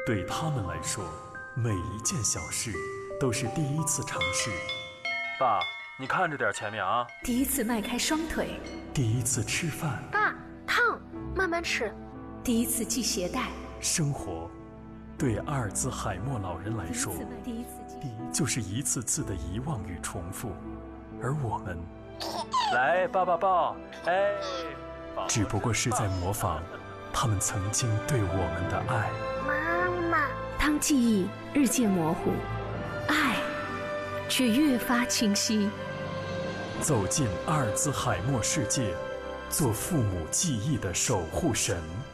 对他们来说，每一件小事都是第一次尝试。 爸，你看着点前面啊！ 第一次迈开双腿， 第一次吃饭。 爸，烫，慢慢吃。 第一次系鞋带。 生活，对阿尔兹海默老人来说，就是一次次的遗忘与重复，而我们， 来，抱抱抱，哎， 只不过是在模仿他们曾经对我们的爱。 妈妈， 当记忆日渐模糊，爱却越发清晰。 走进阿尔兹海默世界，做父母记忆的守护神。